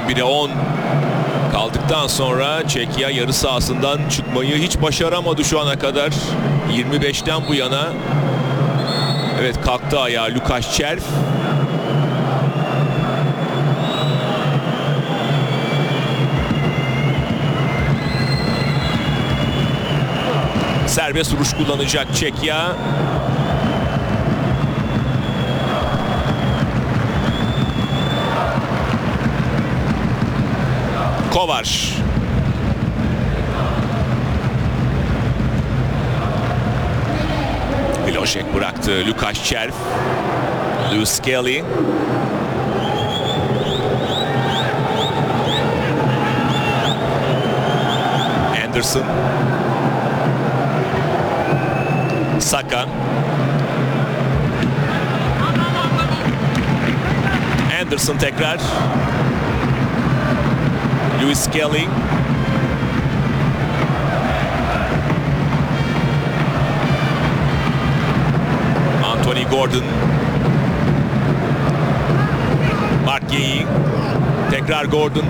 11'e 10 kaldıktan sonra Çekya yarı sahasından çıkmayı hiç başaramadı şu ana kadar. 25'ten bu yana. Evet, kalktı ayağa Lukasz Czerw. Serbest vuruş kullanacak Çekya. Kovar. Milošek bıraktı. Lukasz Czerw. Lewis Skelly. Anderson. Saka. Anderson tekrar. Lewis Skelly. Anthony Gordon. Mark Guehi. Tekrar Gordon.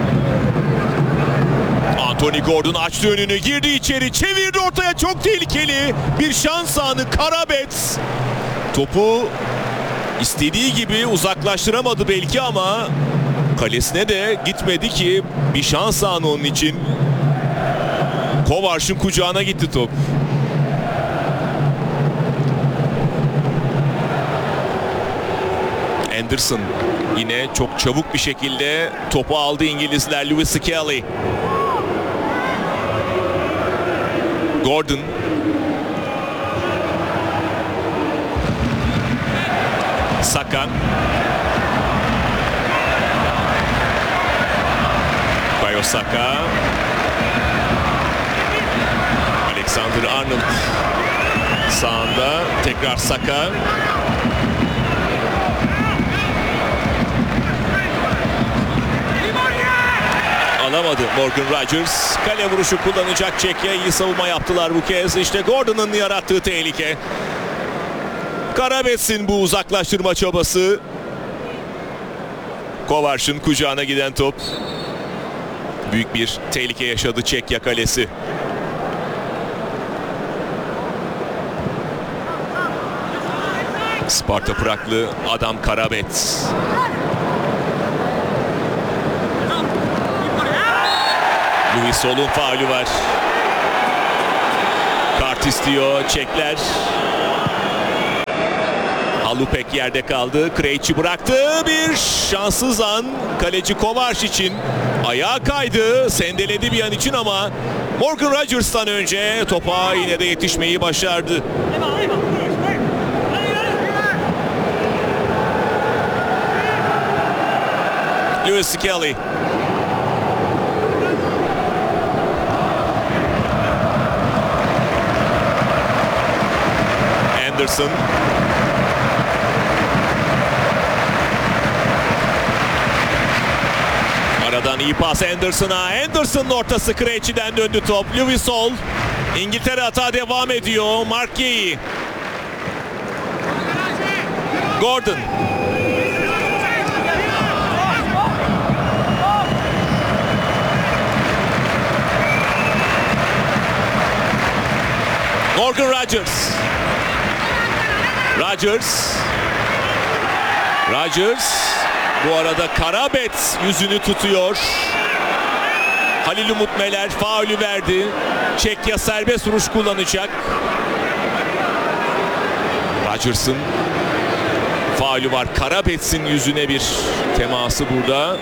Anthony Gordon açtı önünü, girdi içeri, çevirdi ortaya, çok tehlikeli bir şans anı. Karabets topu istediği gibi uzaklaştıramadı belki ama kalesine de gitmedi ki bir şans anı onun için. Kovars'ın kucağına gitti top. Anderson yine çok çabuk bir şekilde topu aldı İngilizler. Lewis Skelly. Gordon. Saka. Bukayo Saka. Alexander-Arnold sağında. Tekrar Saka. Alamadı Morgan Rogers. Kale vuruşu kullanacak Çekya. İyi savunma yaptılar bu kez. İşte Gordon'un yarattığı tehlike. Karabets'in bu uzaklaştırma çabası. Kovars'ın kucağına giden top. Büyük bir tehlike yaşadı Çekya kalesi. Sparta Praglı Adam Karabets. Louis Sol'un faulü var. Kart istiyor Çekler. Halupek yerde kaldı. Krejci bıraktı. Bir şanssız an kaleci Kovacs için. Ayağa kaydı. Sendeledi bir an için ama Morgan Rogers'tan önce topa yine de yetişmeyi başardı. Lewis Skelly. Anderson. Aradan iyi pas Anderson'a. Anderson'ın ortası, Krejci'den döndü top. Louis Sol. İngiltere hata devam ediyor. Mark Guehi. Gordon. Morgan Rogers. Rogers. Bu arada Karabets yüzünü tutuyor. Halil Umut Meler faulü verdi. Çekya serbest vuruş kullanacak. Rogers'ın faulü var. Karabets'in yüzüne bir teması burada.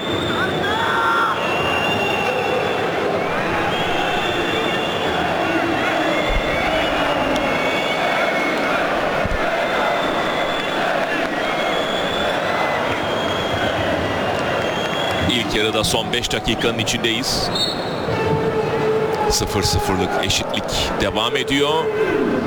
İlk yarıda son 5 dakikanın içindeyiz. 0-0'lık eşitlik devam ediyor.